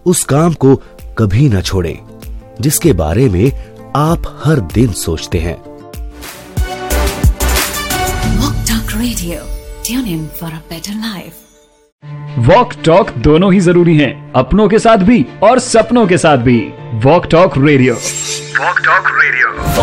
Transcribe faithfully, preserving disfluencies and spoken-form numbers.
उस काम को कभी न छोड़ें जिसके बारे में आप हर दिन सोचते हैं। Walk talk radio, tune in for a better life. Walk talk दोनों ही जरूरी हैं, अपनों के साथ भी और सपनों के साथ भी। Walk talk radio, walk talk radio.